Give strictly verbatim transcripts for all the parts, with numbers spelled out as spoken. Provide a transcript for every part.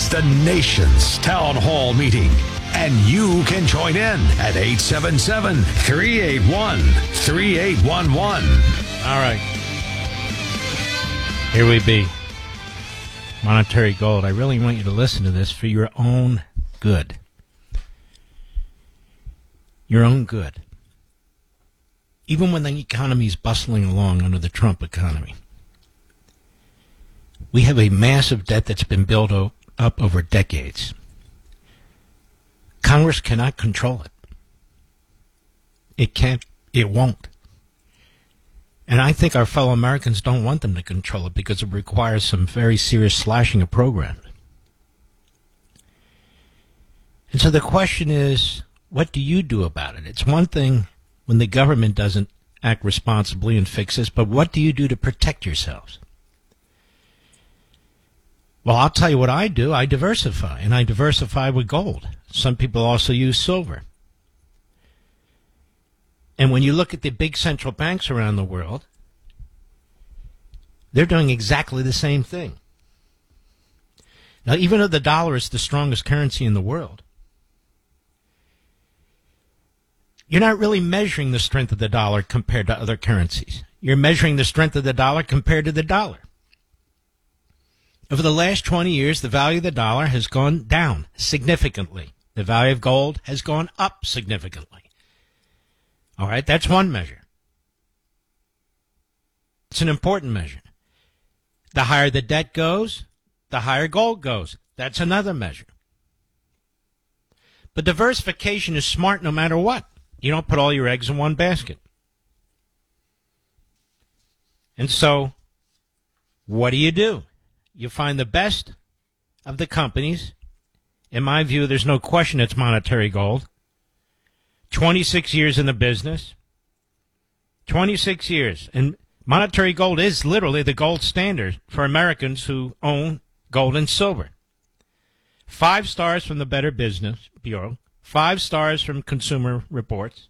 It's the nation's town hall meeting, and you can join in at eight seven seven, three eight one, three eight one one. All right. Here we be. Monetary Gold. I really want you to listen to this for your own good. Your own good. Even when the economy is bustling along under the Trump economy, we have a massive debt that's been built o- up over decades. Congress cannot control it. It can't. It won't. And I think our fellow Americans don't want them to control it because it requires some very serious slashing of programs. And so the question is, what do you do about it? It's one thing when the government doesn't act responsibly and fix this, but what do you do to protect yourselves? Well, I'll tell you what I do. I diversify, and I diversify with gold. Some people also use silver. And when you look at the big central banks around the world, they're doing exactly the same thing. Now, even though the dollar is the strongest currency in the world, you're not really measuring the strength of the dollar compared to other currencies. You're measuring the strength of the dollar compared to the dollar. Over the last twenty years, the value of the dollar has gone down significantly. The value of gold has gone up significantly. All right, that's one measure. It's an important measure. The higher the debt goes, the higher gold goes. That's another measure. But diversification is smart no matter what. You don't put all your eggs in one basket. And so, what do you do? You find the best of the companies. In my view, there's no question it's Monetary Gold. twenty-six years in the business. twenty-six years. And Monetary Gold is literally the gold standard for Americans who own gold and silver. Five stars from the Better Business Bureau. Five stars from Consumer Reports.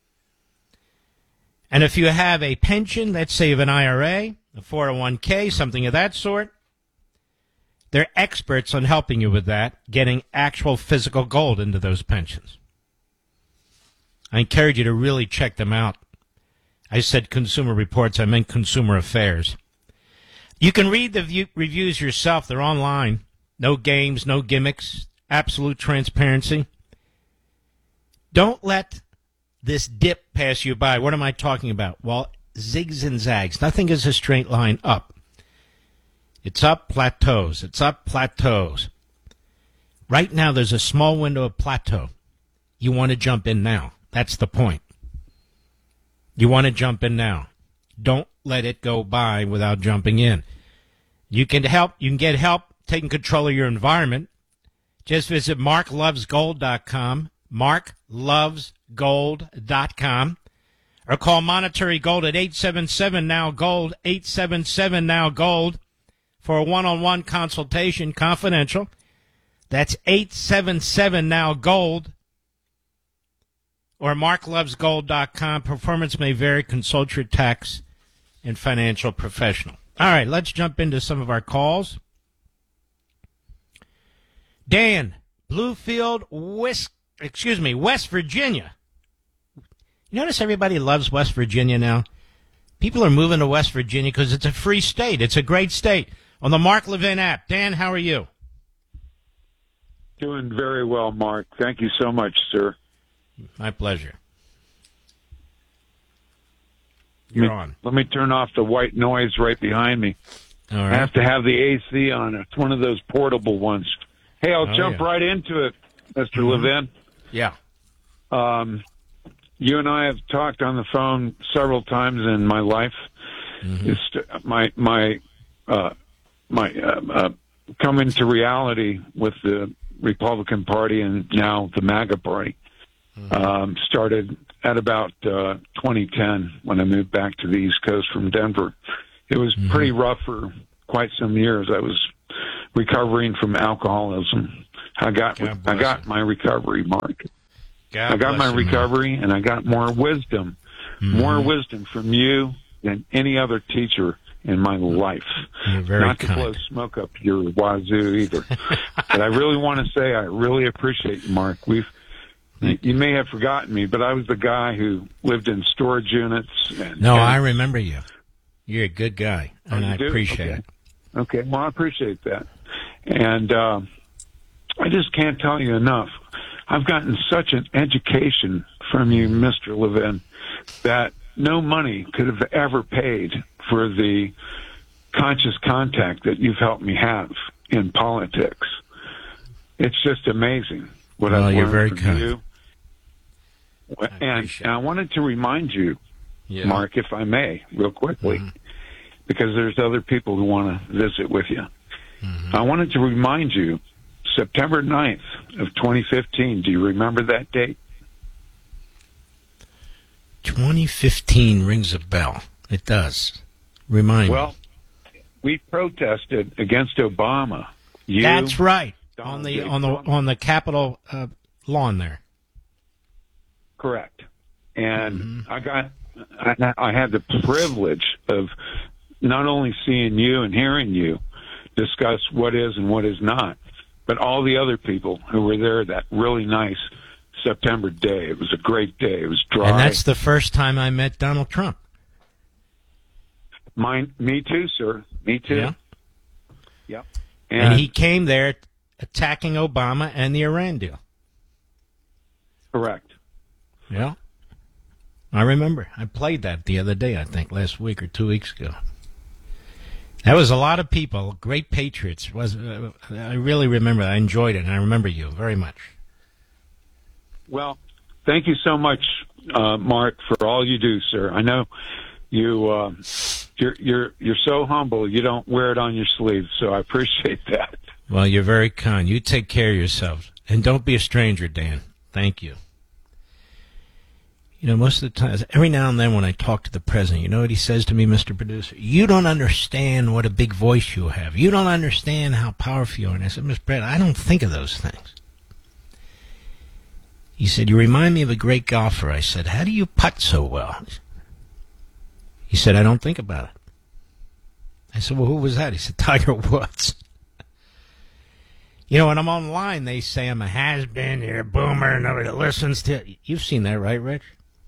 And if you have a pension, let's say of an I R A, a four oh one k, something of that sort, they're experts on helping you with that, getting actual physical gold into those pensions. I encourage you to really check them out. I said Consumer Reports, I meant Consumer Affairs. You can read the view, reviews yourself. They're online. No games, no gimmicks, absolute transparency. Don't let this dip pass you by. What am I talking about? Well, zigs and zags. Nothing is a straight line up. It's up, plateaus. It's up, plateaus. Right now, there's a small window of plateau. You want to jump in now. That's the point. You want to jump in now. Don't let it go by without jumping in. You can help. You can get help taking control of your environment. Just visit mark loves gold dot com, mark loves gold dot com, or call Monetary Gold at eight seven seven now gold, eight seven seven now gold for a one-on-one consultation, confidential. That's eight seven seven now gold. Or mark loves gold dot com. Performance may vary. Consult your tax and financial professional. All right, let's jump into some of our calls. Dan, Bluefield, West, excuse me, West Virginia. You notice everybody loves West Virginia now? People are moving to West Virginia because it's a free state. It's a great state. On the Mark Levin app. Dan, how are you? Doing very well, Mark. Thank you so much, sir. My pleasure. You're let me, on. Let me turn off the white noise right behind me. All right. I have to have the A C on. It's one of those portable ones. Hey, I'll oh, jump yeah. right into it, Mister Mm-hmm. Levin. Yeah. Um, you and I have talked on the phone several times in my life. Mm-hmm. It's my my uh, my uh, uh, coming to reality with the Republican Party and now the MAGA Party. Mm-hmm. Um, started at about uh, twenty ten when I moved back to the East Coast from Denver. It was mm-hmm. pretty rough for quite some years. I was recovering from alcoholism. I got I got you. my recovery, Mark. God I got my you, recovery, man. And I got more wisdom, mm-hmm. more wisdom from you than any other teacher in my life. You're very Not to kind. blow smoke up your wazoo either. But I really want to say I really appreciate you, Mark. We've you, you may have forgotten me, but I was the guy who lived in storage units. And, No, and, I remember you. You're a good guy, and Oh, you I do? appreciate Okay. it. Okay, well, I appreciate that. And uh, I just can't tell you enough. I've gotten such an education from you, Mister Levin, that no money could have ever paid for the conscious contact that you've helped me have in politics. It's just amazing what Well, I've you're learned very from kind. you. I And, appreciate and I wanted to remind you, Yeah. Mark, if I may, real quickly, Mhm. because there's other people who want to visit with you. Mhm. I wanted to remind you, September ninth of twenty fifteen, do you remember that date? twenty fifteen rings a bell. It does. Remind Well, we protested against Obama. You, me. That's right. Donald On the J. on the Trump. on the Capitol uh, lawn there. Correct. And Mm-hmm. I got, I, I had the privilege of not only seeing you and hearing you discuss what is and what is not, but all the other people who were there that really nice September day. It was a great day. It was dry. And that's the first time I met Donald Trump. Mine, me too, sir. Me too. Yeah. Yep. And, he came there attacking Obama and the Iran deal. correct. Yeah. I remember. I played that the other day, I think, last week or two weeks ago. That was a lot of people, great patriots. Was uh, I really remember. I enjoyed it, and I remember you very much. Well, thank you so much, uh, Mark, for all you do, sir. I know you uh, you're you're you're so humble. You don't wear it on your sleeve, so I appreciate that. Well, you're very kind. You take care of yourselves, and don't be a stranger, Dan. Thank you. You know, most of the time, every now and then when I talk to the president, you know what he says to me, Mister Producer? You don't understand what a big voice you have. You don't understand how powerful you are. And I said, Mister President, I don't think of those things. He said, you remind me of a great golfer. I said, how do you putt so well? He said, I don't think about it. I said, well, who was that? He said, Tiger Woods. You know, when I'm online, they say I'm a has-been, you're a boomer, nobody listens to it. You've seen that, right, Rich?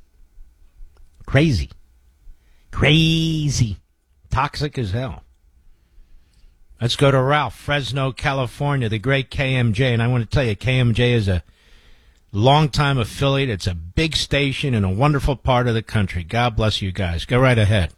Crazy. Crazy. Toxic as hell. Let's go to Ralph, Fresno, California, the great K M J. And I want to tell you, K M J is a longtime affiliate. It's a big station in a wonderful part of the country. God bless you guys. Go right ahead.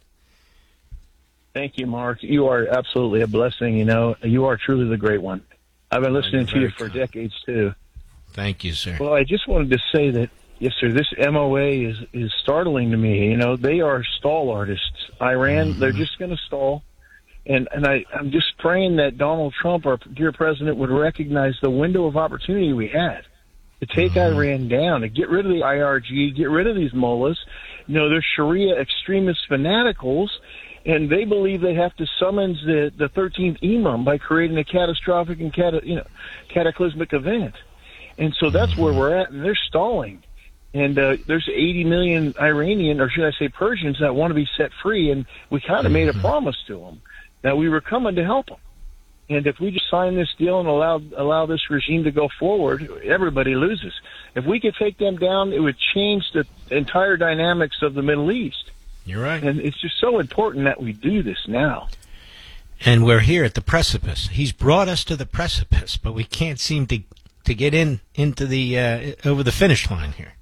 Thank you, Mark. You are absolutely a blessing. You know, you are truly the great one. I've been listening to you for kind. decades, too. Thank you, sir. Well, I just wanted to say that, yes, sir, this M O A is, is startling to me. You know, they are stall artists. Iran, mm-hmm. They're just going to stall. And and I, I'm just praying that Donald Trump, our dear president, would recognize the window of opportunity we had to take mm-hmm. Iran down, to get rid of the I R G, get rid of these mullahs. You know, they're Sharia extremist fanaticals, and they believe they have to summons the, the thirteenth Imam by creating a catastrophic and cata, you know, cataclysmic event. And so that's where we're at, and they're stalling. And uh, there's eighty million Iranian, or should I say Persians, that want to be set free, and we kind of made a promise to them that we were coming to help them. And if we just sign this deal and allow allow this regime to go forward, everybody loses. If we could take them down, it would change the entire dynamics of the Middle East. You're right. And it's just so important that we do this now. And we're here at the precipice. He's brought us to the precipice, but we can't seem to to get in into the uh, over the finish line here.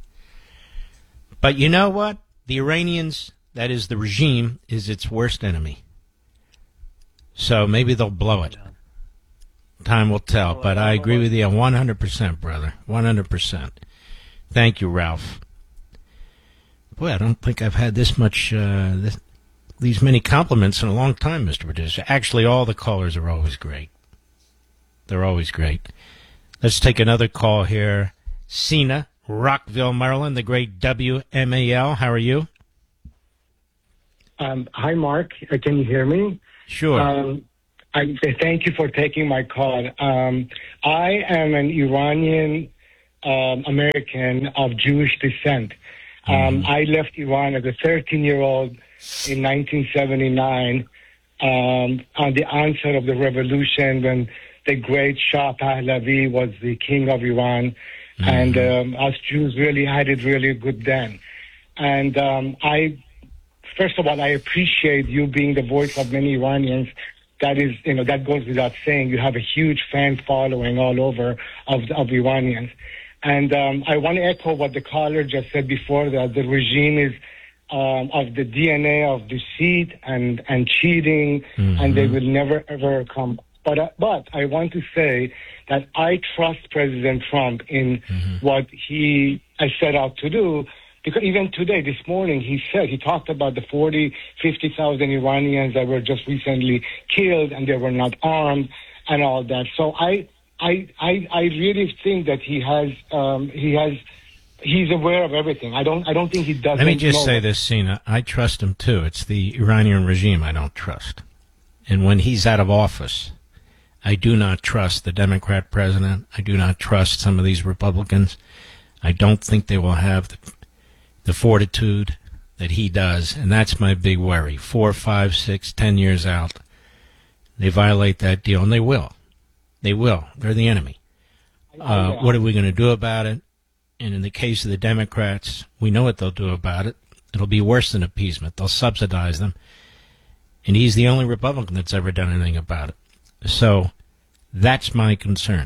But you know what? The Iranians, that is the regime, is its worst enemy. So maybe they'll blow it. Time will tell. But I agree with you one hundred percent, brother. one hundred percent. Thank you, Ralph. Boy, I don't think I've had this much, uh, this, these many compliments in a long time, Mister Producer. Actually, all the callers are always great. They're always great. Let's take another call here. Cena, Rockville, Maryland, the great W M A L. How are you? Um, hi, Mark. Uh, Can you hear me? Sure. Um, I thank you for taking my call. Um, I am an Iranian um, American of Jewish descent. Um, Mm-hmm. I left Iran as a thirteen-year-old in nineteen seventy-nine um, on the onset of the revolution when the great Shah Pahlavi was the king of Iran. Mm-hmm. And um, us Jews really had it really good then. And um, I, first of all, I appreciate you being the voice of many Iranians. That is, you know, that goes without saying. You have a huge fan following all over of, of Iranians. And um, I want to echo what the caller just said before, that the regime is um, of the D N A of deceit and, and cheating, mm-hmm. and they will never, ever come. But, uh, but I want to say that I trust President Trump in mm-hmm. what he has set out to do. Because even today, this morning, he said, he talked about the forty, fifty thousand Iranians that were just recently killed and they were not armed and all that. So I, I, I, I really think that he has, um, he has, he's aware of everything. I don't, I don't think he doesn't. Let me just know say this, Sina. I trust him too. It's the Iranian regime I don't trust. And when he's out of office, I do not trust the Democrat president. I do not trust some of these Republicans. I don't think they will have the the fortitude that he does, and that's my big worry. Four, five, six, ten years out, they violate that deal, and they will. They will. They're the enemy. Uh, what are we going to do about it? And in the case of the Democrats, we know what they'll do about it. It'll be worse than appeasement. They'll subsidize them. And he's the only Republican that's ever done anything about it. So that's my concern.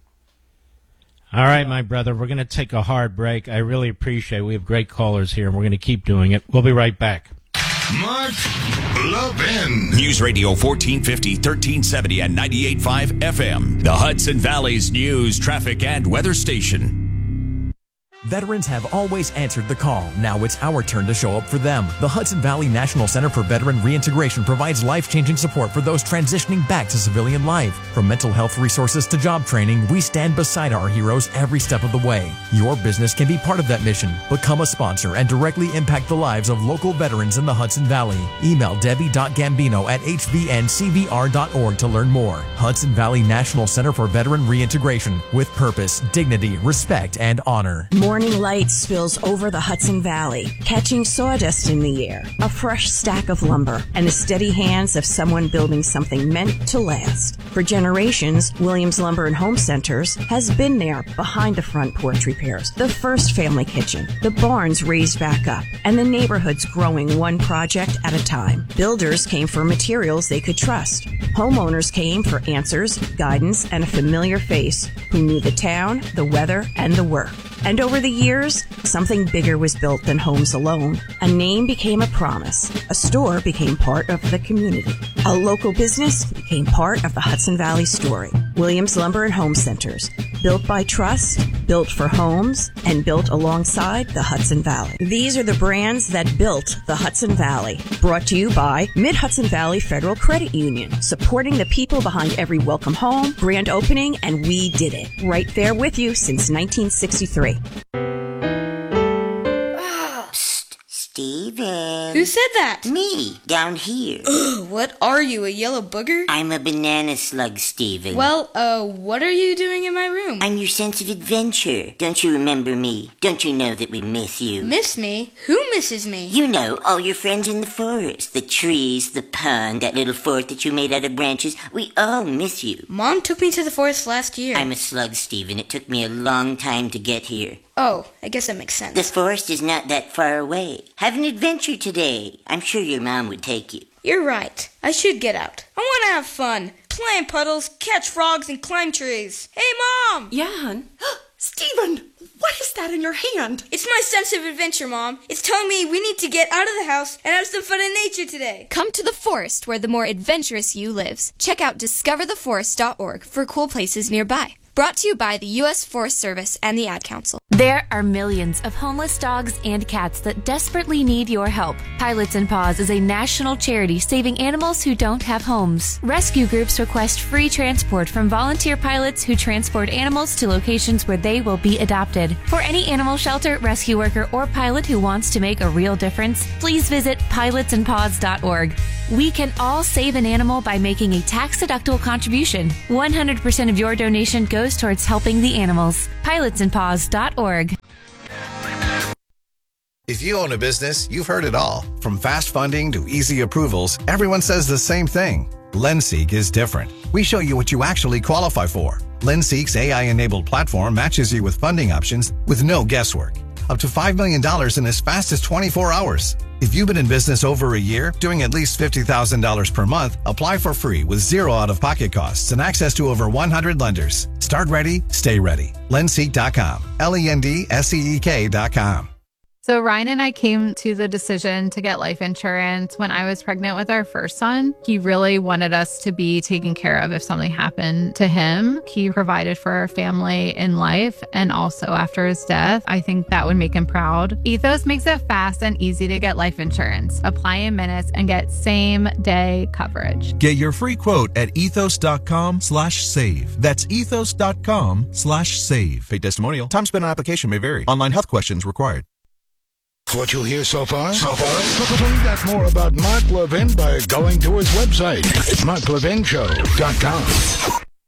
All right, my brother, we're going to take a hard break. I really appreciate it. We have great callers here, and we're going to keep doing it. We'll be right back. Mark Levin. News Radio fourteen fifty, thirteen seventy, and ninety-eight point five F M. The Hudson Valley's news, traffic, and weather station. Veterans have always answered the call. Now it's our turn to show up for them. The Hudson Valley National Center for Veteran Reintegration provides life-changing support for those transitioning back to civilian life. From mental health resources to job training, we stand beside our heroes every step of the way. Your business can be part of that mission. Become a sponsor and directly impact the lives of local veterans in the Hudson Valley. Email debbie.gambino at h v n c v r dot org to learn more. Hudson Valley National Center for Veteran Reintegration. With purpose, dignity, respect, and honor. Morning light spills over the Hudson Valley, catching sawdust in the air, a fresh stack of lumber, and the steady hands of someone building something meant to last. For generations, Williams Lumber and Home Centers has been there behind the front porch repairs, the first family kitchen, the barns raised back up, and the neighborhoods growing one project at a time. Builders came for materials they could trust. Homeowners came for answers, guidance, and a familiar face who knew the town, the weather, and the work. And over the years, something bigger was built than homes alone. A name became a promise. A store became part of the community. A local business became part of the Hudson Valley story. Williams Lumber and Home Centers. Built by trust, built for homes, and built alongside the Hudson Valley. These are the brands that built the Hudson Valley. Brought to you by Mid-Hudson Valley Federal Credit Union. Supporting the people behind every welcome home, grand opening, and we did it. Right there with you since nineteen sixty-three. Psst, Steven. Who said that? Me, down here. Ugh, what are you, a yellow booger? I'm a banana slug, Steven. Well, uh, what are you doing in my room? I'm your sense of adventure. Don't you remember me? Don't you know that we miss you? Miss me? Who misses me? You know, all your friends in the forest. The trees, the pond, that little fort that you made out of branches. We all miss you. Mom took me to the forest last year. I'm a slug, Steven. It took me a long time to get here. Oh, I guess that makes sense. The forest is not that far away. Have an adventure today. I'm sure your mom would take you. You're right. I should get out. I want to have fun. Play in puddles, catch frogs, and climb trees. Hey, Mom! Yeah, hon? Steven, what is that in your hand? It's my sense of adventure, Mom. It's telling me we need to get out of the house and have some fun in nature today. Come to the forest where the more adventurous you lives. Check out discover the forest dot org for cool places nearby. Brought to you by the U S Forest Service and the Ad Council. There are millions of homeless dogs and cats that desperately need your help. Pilots and Paws is a national charity saving animals who don't have homes. Rescue groups request free transport from volunteer pilots who transport animals to locations where they will be adopted. For any animal shelter, rescue worker, or pilot who wants to make a real difference, please visit pilots and paws dot org. We can all save an animal by making a tax-deductible contribution. one hundred percent of your donation goes towards helping the animals. pilots and paws dot org. If If you own a business, you've heard it all. From fast funding to easy approvals, everyone says the same thing. LendSeek is different. We show you what you actually qualify for. LendSeek's A I-enabled platform matches you with funding options with no guesswork. Up to five million dollars in as fast as twenty-four hours. If you've been in business over a year, doing at least fifty thousand dollars per month, apply for free with zero out-of-pocket costs and access to over one hundred lenders. Start ready, stay ready. Lendseek dot com. L E N D S E E K dot com. So Ryan and I came to the decision to get life insurance when I was pregnant with our first son. He really wanted us to be taken care of if something happened to him. He provided for our family in life and also after his death. I think that would make him proud. Ethos makes it fast and easy to get life insurance. Apply in minutes and get same day coverage. Get your free quote at ethos.com slash save. That's ethos.com slash save. Paid testimonial. Time spent on application may vary. Online health questions required. What you hear so far? So far? Find out more about Mark Levin by going to his website, mark levin show dot com.